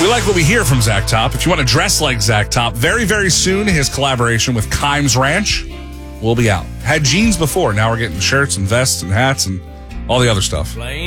We like what we hear from Zach Top. If you want to dress like Zach Top, very, very soon, his collaboration with Kimes Ranch will be out. Had jeans before. Now we're getting shirts and vests and hats and all the other stuff.